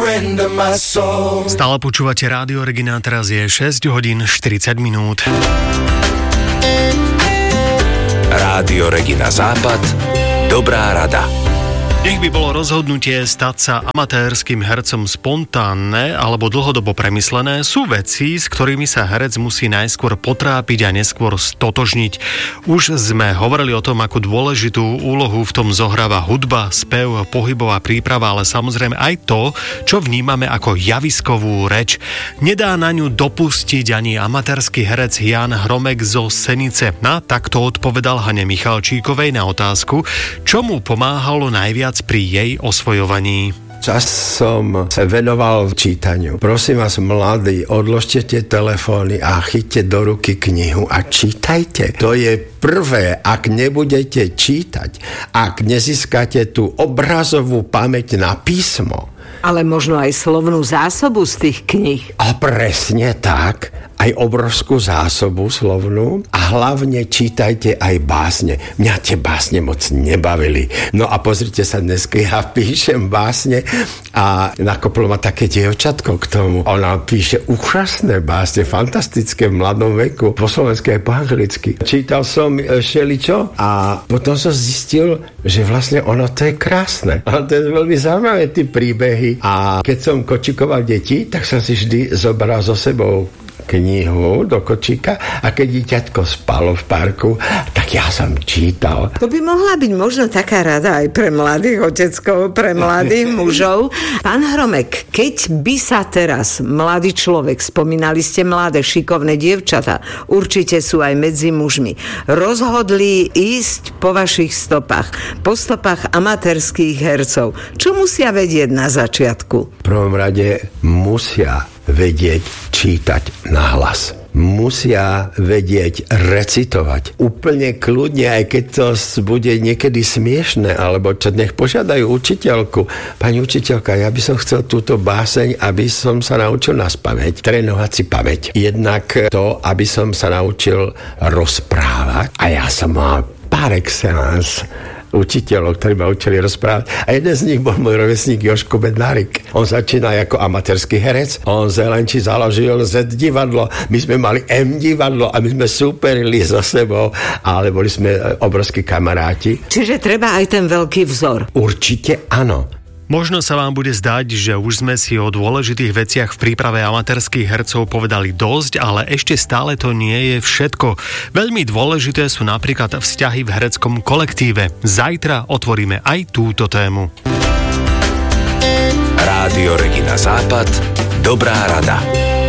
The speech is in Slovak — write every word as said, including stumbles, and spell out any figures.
friend of my soul. Stále počúvate Rádio Regina, teraz je šesť hodín štyridsať minút. Rádio Regina Západ. Dobrá rada. Nech by bolo rozhodnutie stať sa amatérskym hercom spontánne alebo dlhodobo premyslené, sú veci, s ktorými sa herec musí najskôr potrápiť a neskôr stotožniť. Už sme hovorili o tom, akú dôležitú úlohu v tom zohráva hudba, spev, pohybová príprava, ale samozrejme aj to, čo vnímame ako javiskovú reč. Nedá na ňu dopustiť ani amatérsky herec Jan Hromek zo Senice. Na takto odpovedal Hane Michalčíkovej na otázku, čo mu pomáhalo najviac pri jej osvojovaní. Čas som sa venoval čítaniu. Prosím vás, mladí, odložte tie telefóny a chyťte do ruky knihu a čítajte. To je prvé, ak nebudete čítať, ak nezískate tú obrazovú pamäť na písmo. Ale možno aj slovnú zásobu z tých kníh. A presne tak. Aj obrovskú zásobu slovnú a hlavne čítajte aj básne. Mňa tie básne moc nebavili. No a pozrite sa, dneska ja píšem básne a nakoplo ma také dievčatko k tomu. Ona píše úžasné básne, fantastické v mladom veku, po slovensky aj po anglicky. Čítal som šeličo a potom som zistil, že vlastne ono to je krásne. A to je veľmi zaujímavé, tie príbehy. A keď som kočikoval deti, tak som si vždy zobral so sebou knihu do kočíka a keď dieťatko spalo v parku, tak ja som čítal. To by mohla byť možno taká rada aj pre mladých oteckov, pre mladých mužov. Pán Hromek, keď by sa teraz mladý človek, spomínali ste mladé, šikovné dievčatá, určite sú aj medzi mužmi, rozhodli ísť po vašich stopách, po stopách amatérskych hercov, čo musia vedieť na začiatku? V prvom rade musia vedieť čítať nahlas. Musia vedieť recitovať. Úplne kľudne, aj keď to bude niekedy smiešné, alebo čo, nech požiadajú učiteľku. Pani učiteľka, ja by som chcel túto báseň, aby som sa naučil naspamäť, trénovať si pamäť. Jednak to, aby som sa naučil rozprávať. A ja som mal par excellence učiteľov, ktorí ma učili rozprávať. A jeden z nich bol môj rovesník Jožko Bednárik. On začínal ako amatérsky herec. On z Zelenči založil Z divadlo. My sme mali M divadlo a my sme súperili so sebou, ale boli sme obrovskí kamaráti. Čiže treba aj ten veľký vzor. Určite áno. Možno sa vám bude zdať, že už sme si o dôležitých veciach v príprave amatérskych hercov povedali dosť, ale ešte stále to nie je všetko. Veľmi dôležité sú napríklad vzťahy v hereckom kolektíve. Zajtra otvoríme aj túto tému. Rádio Regina Západ. Dobrá rada.